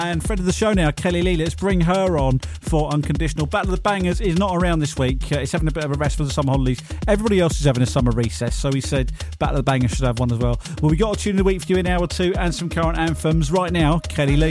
And friend of the show now, Kelly Lee. Let's bring her on for Unconditional. Battle of the Bangers is not around this week. It's having a bit of a rest for the summer holidays. Everybody else is having a summer recess, so he said Battle of the Bangers should have one as well. Well, we got a tune of the week for you in hour 2 and some current anthems. Right now, Kelly Lee.